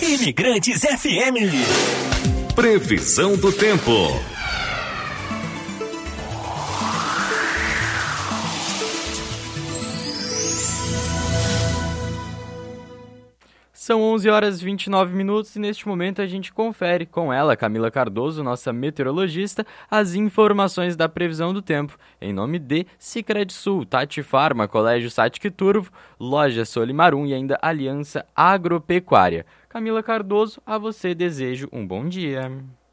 Imigrantes FM. Previsão do tempo. São 11 horas e 29 minutos e neste momento a gente confere com ela, Camila Cardoso, nossa meteorologista, as informações da previsão do tempo. Em nome de Sicredi-Sul, Tati Farma, Colégio Satic Turvo, Loja Solimarum e ainda Aliança Agropecuária. Camila Cardoso, a você desejo um bom dia.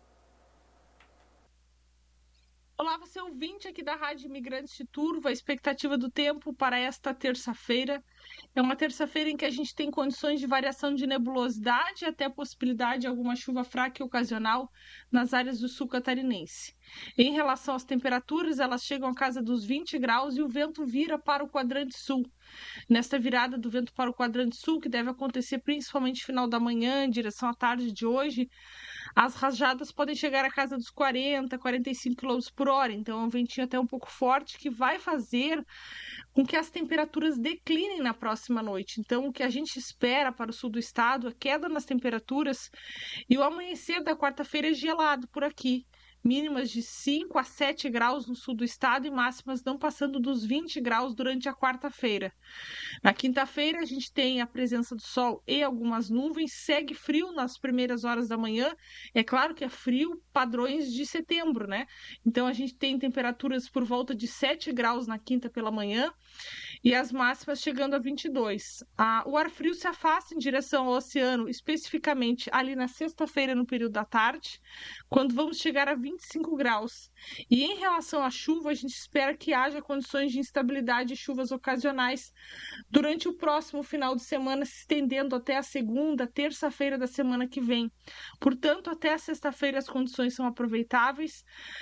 Olá, você ouvinte aqui da Rádio Imigrantes de Turvo. A expectativa do tempo para esta terça-feira é uma terça-feira em que a gente tem condições de variação de nebulosidade e até possibilidade de alguma chuva fraca e ocasional nas áreas do sul catarinense. Em relação às temperaturas, elas chegam à casa dos 20 graus e o vento vira para o quadrante sul. Nesta virada do vento para o quadrante sul, que deve acontecer principalmente no final da manhã, em direção à tarde de hoje, as rajadas podem chegar à casa dos 40, 45 km por hora. Então é um ventinho até um pouco forte que vai fazer com que as temperaturas declinem na próxima noite. Então o que a gente espera para o sul do estado é queda nas temperaturas e o amanhecer da quarta-feira é gelado por aqui. Mínimas de 5 a 7 graus no sul do estado e máximas não passando dos 20 graus durante a quarta-feira. Na quinta-feira, a gente tem a presença do sol e algumas nuvens, segue frio nas primeiras horas da manhã. É claro que é frio padrões de setembro, né? Então, a gente tem temperaturas por volta de 7 graus na quinta pela manhã e as máximas chegando a 22. O ar frio se afasta em direção ao oceano, especificamente ali na sexta-feira, no período da tarde, quando vamos chegar a 25 graus. E em relação à chuva, a gente espera que haja condições de instabilidade e chuvas ocasionais durante o próximo final de semana, se estendendo até a segunda, terça-feira da semana que vem. Portanto, até a sexta-feira as condições são aproveitáveis,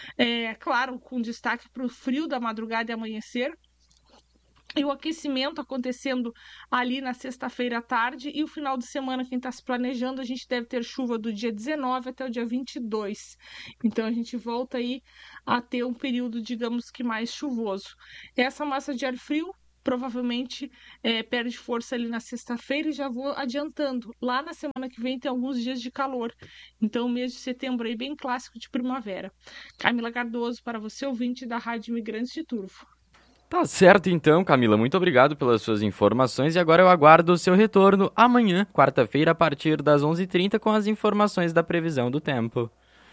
claro, com destaque para o frio da madrugada e amanhecer, e o aquecimento acontecendo ali na sexta-feira à tarde, e o final de semana, quem está se planejando, a gente deve ter chuva do dia 19 até o dia 22. Então a gente volta aí a ter um período, digamos que mais chuvoso. Essa massa de ar frio provavelmente perde força ali na sexta-feira, e já vou adiantando. Lá na semana que vem tem alguns dias de calor. Então o mês de setembro aí bem clássico de primavera. Camila Cardoso, para você ouvinte da Rádio Imigrantes de Turvo. Tá certo então, Camila, muito obrigado pelas suas informações e agora eu aguardo o seu retorno amanhã, quarta-feira, a partir das 11h30 com as informações da previsão do tempo.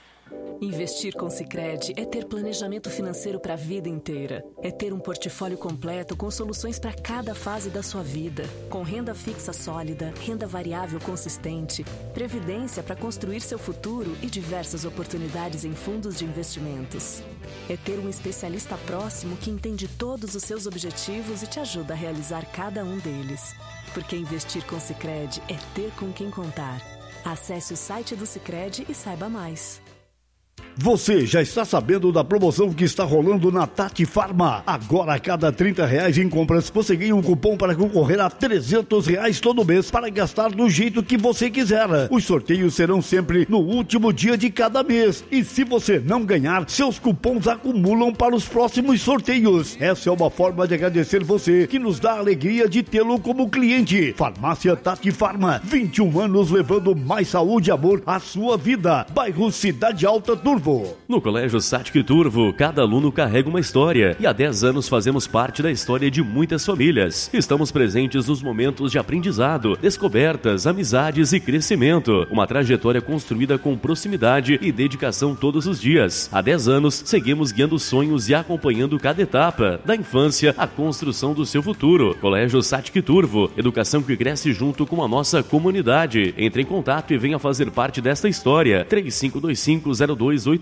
Investir com Sicredi é ter planejamento financeiro para a vida inteira. É ter um portfólio completo com soluções para cada fase da sua vida. Com renda fixa sólida, renda variável consistente, previdência para construir seu futuro e diversas oportunidades em fundos de investimentos. É ter um especialista próximo que entende todos os seus objetivos e te ajuda a realizar cada um deles. Porque investir com Sicredi é ter com quem contar. Acesse o site do Sicredi e saiba mais. Você já está sabendo da promoção que está rolando na Tati Farma? Agora, a cada R$30 em compras, você ganha um cupom para concorrer a R$300 todo mês para gastar do jeito que você quiser. Os sorteios serão sempre no último dia de cada mês. E se você não ganhar, seus cupons acumulam para os próximos sorteios. Essa é uma forma de agradecer você, que nos dá a alegria de tê-lo como cliente. Farmácia Tati Farma, 21 anos levando mais saúde e amor à sua vida. Bairro Cidade Alta, Turvo. No Colégio Satic Turvo, cada aluno carrega uma história e há 10 anos fazemos parte da história de muitas famílias. Estamos presentes nos momentos de aprendizado, descobertas, amizades e crescimento. Uma trajetória construída com proximidade e dedicação todos os dias. Há 10 anos, seguimos guiando sonhos e acompanhando cada etapa, da infância à construção do seu futuro. Colégio Satic Turvo, educação que cresce junto com a nossa comunidade. Entre em contato e venha fazer parte desta história. 35250284.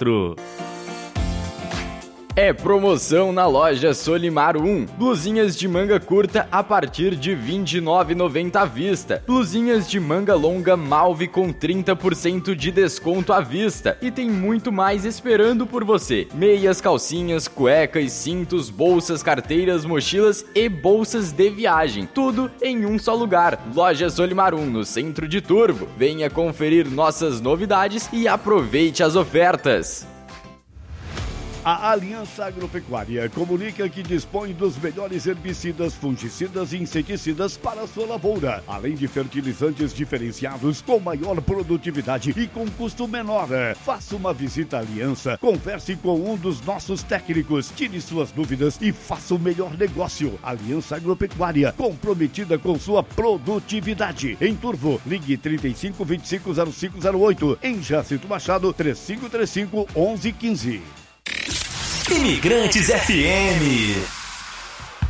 É promoção na loja Solimar 1. Blusinhas de manga curta a partir de R$ 29,90 à vista. Blusinhas de manga longa Malve com 30% de desconto à vista. E tem muito mais esperando por você. Meias, calcinhas, cuecas, cintos, bolsas, carteiras, mochilas e bolsas de viagem. Tudo em um só lugar. Loja Solimar 1, no centro de Turvo. Venha conferir nossas novidades e aproveite as ofertas. A Aliança Agropecuária comunica que dispõe dos melhores herbicidas, fungicidas e inseticidas para a sua lavoura, além de fertilizantes diferenciados com maior produtividade e com custo menor. Faça uma visita à Aliança, converse com um dos nossos técnicos, tire suas dúvidas e faça o melhor negócio. Aliança Agropecuária, comprometida com sua produtividade. Em Turvo, ligue 35 25 0508. Em Jacinto Machado, 3535 1115. Imigrantes FM.